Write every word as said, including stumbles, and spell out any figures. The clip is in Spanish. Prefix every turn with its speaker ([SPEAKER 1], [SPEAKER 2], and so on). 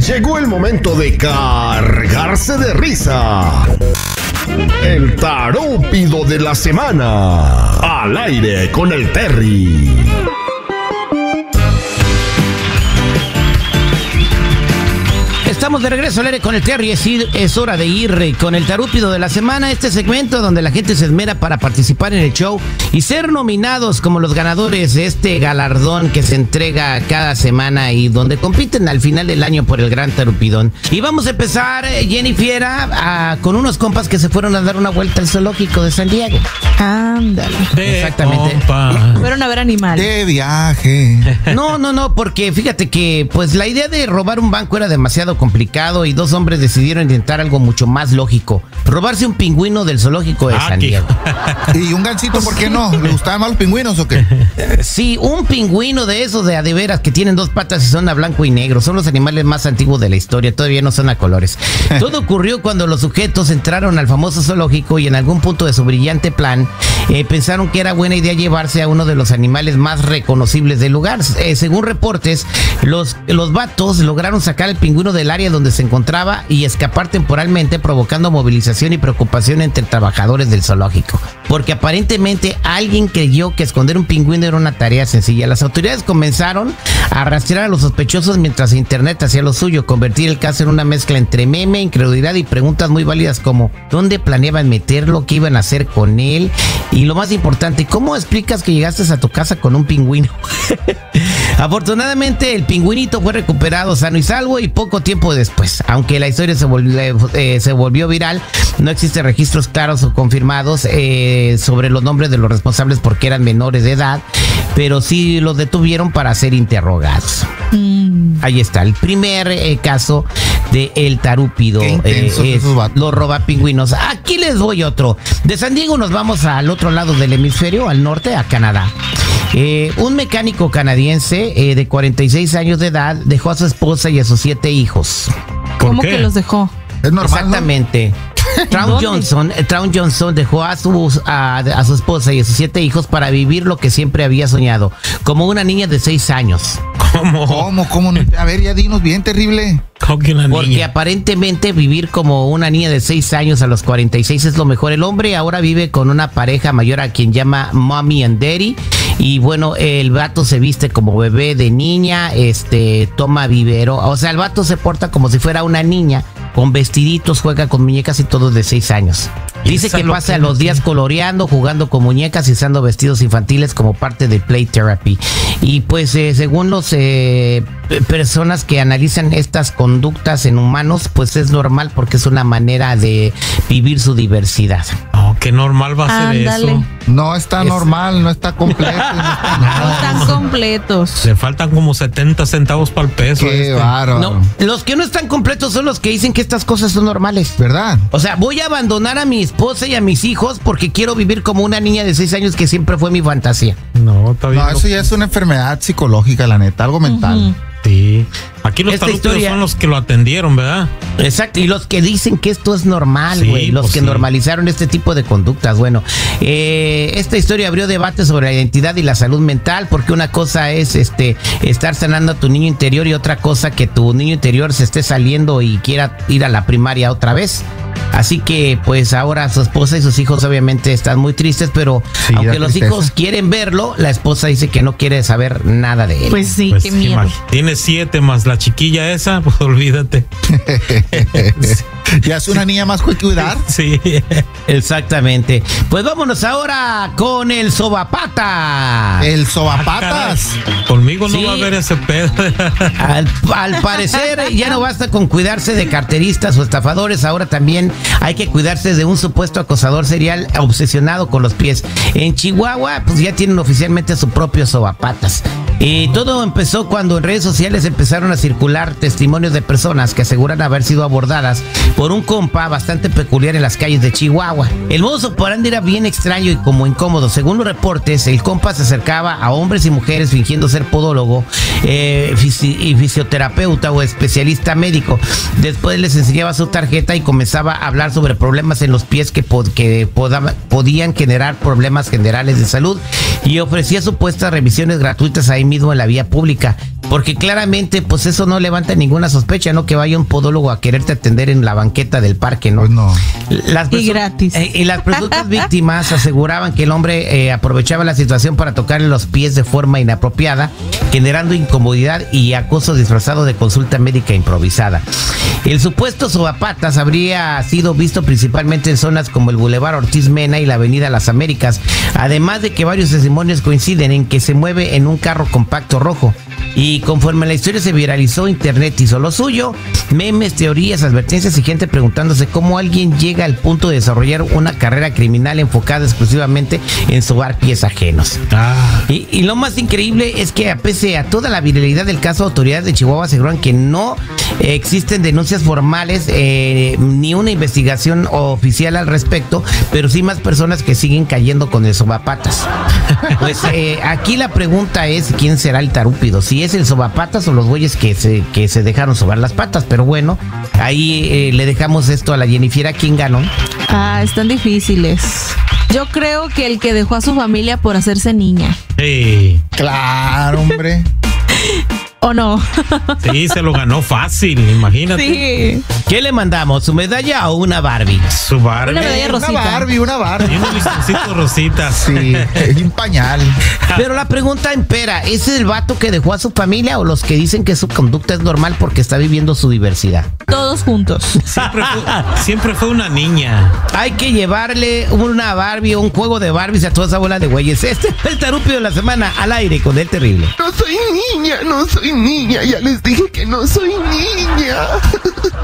[SPEAKER 1] Llegó el momento de cargarse de risa. El tarúpido de la semana. Al aire con el Terry.
[SPEAKER 2] Estamos de regreso al aire con el Terry. Es, ir, es hora de ir con el tarúpido de la semana. Este segmento donde la gente se esmera para participar en el show y ser nominados como los ganadores de este galardón que se entrega cada semana y donde compiten al final del año por el gran tarupidón. Y vamos a empezar, Jenny Fiera, a, con unos compas que se fueron a dar una vuelta al zoológico de San Diego.
[SPEAKER 3] Ándale.
[SPEAKER 2] Exactamente.
[SPEAKER 3] Compa. Fueron a ver animales.
[SPEAKER 4] De viaje.
[SPEAKER 2] No, no, no, porque fíjate que pues la idea de robar un banco era demasiado complicado y dos hombres decidieron intentar algo mucho más lógico: robarse un pingüino del zoológico de ah, San Diego.
[SPEAKER 4] ¿Y un gansito por qué no? ¿Le gustaban más los pingüinos o qué?
[SPEAKER 2] Sí, un pingüino de esos de a de veras que tienen dos patas y son a blanco y negro. Son los animales más antiguos de la historia, todavía no son a colores. Todo ocurrió cuando los sujetos entraron al famoso zoológico y en algún punto de su brillante plan eh, pensaron que era buena idea llevarse a uno de los animales más reconocibles del lugar. Eh, según reportes, los, los vatos lograron sacar al pingüino del área donde se encontraba y escapar temporalmente, provocando movilización y preocupación entre trabajadores del zoológico, porque aparentemente alguien creyó que esconder un pingüino era una tarea sencilla. Las autoridades comenzaron a rastrear a los sospechosos mientras internet hacía lo suyo, convertir el caso en una mezcla entre meme, incredulidad y preguntas muy válidas como ¿dónde planeaban meterlo? ¿Qué iban a hacer con él? Y lo más importante, ¿cómo explicas que llegaste a tu casa con un pingüino? Afortunadamente el pingüinito fue recuperado sano y salvo y poco tiempo después, aunque la historia se volvió, eh, se volvió viral, no existen registros claros o confirmados eh, sobre los nombres de los responsables porque eran menores de edad, pero sí los detuvieron para ser interrogados. Mm. Ahí está, el primer eh, caso de el tarúpido, eh, es, los robapingüinos. Aquí les doy otro. De San Diego nos vamos al otro lado del hemisferio, al norte, a Canadá. Eh, un mecánico canadiense eh, de cuarenta y seis años de edad dejó a su esposa y a sus siete hijos.
[SPEAKER 3] ¿Cómo que los dejó?
[SPEAKER 4] Es normal,
[SPEAKER 2] exactamente. ¿No? Traun Johnson, Traun Johnson dejó a su, a, a su esposa y a sus siete hijos para vivir lo que siempre había soñado, como una niña de seis años.
[SPEAKER 4] ¿Cómo? ¿Cómo? ¿Cómo? A ver, ya dinos bien, terrible.
[SPEAKER 2] Porque niña? Aparentemente vivir como una niña de seis años a los cuarenta y seis es lo mejor. El hombre ahora vive con una pareja mayor a quien llama Mommy and Daddy. Y bueno, el vato se viste como bebé de niña, este, toma vivero. O sea, el vato se porta como si fuera una niña, con vestiditos, juega con muñecas y todo de seis años. Dice que pasa los días coloreando, jugando con muñecas y usando vestidos infantiles como parte de play therapy. Y pues eh, según los eh, personas que analizan estas conductas en humanos, pues es normal porque es una manera de vivir su diversidad.
[SPEAKER 5] Oh, qué normal va a ser eso.
[SPEAKER 4] No está es, normal, no está completo. No, está
[SPEAKER 3] no están completos.
[SPEAKER 5] Le faltan como setenta centavos para el peso.
[SPEAKER 4] Qué
[SPEAKER 5] este.
[SPEAKER 4] bárbaro.
[SPEAKER 2] No, los que no están completos son los que dicen que estas cosas son normales.
[SPEAKER 4] ¿Verdad?
[SPEAKER 2] O sea, voy a abandonar a mi esposa y a mis hijos porque quiero vivir como una niña de seis años que siempre fue mi fantasía.
[SPEAKER 5] No, está bien.
[SPEAKER 4] No, eso ya es una enfermedad psicológica, la neta, algo mental.
[SPEAKER 3] Uh-huh.
[SPEAKER 5] Sí. Aquí los tarúpidos son los que lo atendieron, ¿verdad?
[SPEAKER 2] Exacto, y los que dicen que esto es normal, güey, sí, los pues que sí. normalizaron este tipo de conductas. Bueno, eh, esta historia abrió debate sobre la identidad y la salud mental, porque una cosa es este estar sanando a tu niño interior y otra cosa que tu niño interior se esté saliendo y quiera ir a la primaria otra vez. Así que pues ahora su esposa y sus hijos obviamente están muy tristes, pero sí, aunque los tristeza. hijos quieren verlo, la esposa dice que no quiere saber nada de él.
[SPEAKER 3] Pues sí,
[SPEAKER 5] pues
[SPEAKER 3] qué miedo.
[SPEAKER 5] Tiene siete más la chiquilla esa, pues olvídate.
[SPEAKER 4] ¿Ya es una niña más que cuidar?
[SPEAKER 5] Sí.
[SPEAKER 2] Exactamente. Pues vámonos ahora con el sobapata.
[SPEAKER 4] El sobapatas.
[SPEAKER 5] Ah, conmigo no sí. va a haber ese pedo.
[SPEAKER 2] Al, al parecer ya no basta con cuidarse de carteristas o estafadores, ahora también hay que cuidarse de un supuesto acosador serial obsesionado con los pies. En Chihuahua, pues ya tienen oficialmente su propio sobapatas. Y todo empezó cuando en redes sociales empezaron a circular testimonios de personas que aseguran haber sido abordadas por un compa bastante peculiar en las calles de Chihuahua. El modus operandi era bien extraño y como incómodo. Según los reportes, el compa se acercaba a hombres y mujeres fingiendo ser podólogo, eh, fisi- y fisioterapeuta o especialista médico. Después les enseñaba su tarjeta y comenzaba a hablar sobre problemas en los pies que, pod- que poda- podían generar problemas generales de salud y ofrecía supuestas revisiones gratuitas ahí mismo en la vía pública. porque claramente pues eso no levanta ninguna sospecha, ¿no? Que vaya un podólogo a quererte atender en la banqueta del parque, ¿no?
[SPEAKER 4] Pues no.
[SPEAKER 2] Las
[SPEAKER 3] Y gratis.
[SPEAKER 2] Eh, y las presuntas víctimas aseguraban que el hombre eh, aprovechaba la situación para tocarle los pies de forma inapropiada, generando incomodidad y acoso disfrazado de consulta médica improvisada. El supuesto sobapatas habría sido visto principalmente en zonas como el Boulevard Ortiz Mena y la Avenida Las Américas, además de que varios testimonios coinciden en que se mueve en un carro compacto rojo. Y conforme la historia se viralizó, internet hizo lo suyo, memes, teorías, advertencias y gente preguntándose cómo alguien llega al punto de desarrollar una carrera criminal enfocada exclusivamente en sobar pies ajenos.
[SPEAKER 5] Ah.
[SPEAKER 2] Y, y lo más increíble es que, pese a toda la viralidad del caso, autoridades de Chihuahua aseguran que no eh, existen denuncias formales eh, ni una investigación oficial al respecto, pero sí más personas que siguen cayendo con el sobapatas. Pues eh, aquí la pregunta es quién será el tarúpido, si es el sobapatas o los güeyes que se, que se dejaron sobar las patas. Pero bueno, ahí eh, le dejamos esto a la Jennifer. ¿Quién ganó?
[SPEAKER 3] Ah, están difíciles. Yo creo que el que dejó a su familia por hacerse niña.
[SPEAKER 5] Sí.
[SPEAKER 4] Claro, hombre.
[SPEAKER 3] ¿O no?
[SPEAKER 5] Sí, se lo ganó fácil, imagínate.
[SPEAKER 3] Sí.
[SPEAKER 2] ¿Qué le mandamos? ¿Su medalla o una Barbie?
[SPEAKER 5] Su Barbie.
[SPEAKER 3] Una medalla
[SPEAKER 4] Una
[SPEAKER 3] rosita.
[SPEAKER 4] Barbie, una
[SPEAKER 5] Y
[SPEAKER 4] Barbie.
[SPEAKER 5] unos listoncitos rositas.
[SPEAKER 4] Sí, y un pañal.
[SPEAKER 2] Pero la pregunta impera, ¿es el vato que dejó a su familia o los que dicen que su conducta es normal porque está viviendo su diversidad?
[SPEAKER 3] Todos juntos.
[SPEAKER 5] Siempre fue, siempre fue una niña.
[SPEAKER 2] Hay que llevarle una Barbie o un juego de Barbies a toda esa bola de güeyes. Este fue el tarúpido de la semana al aire con el terrible.
[SPEAKER 1] No soy niña, no soy niña. Ya les dije que no soy niña.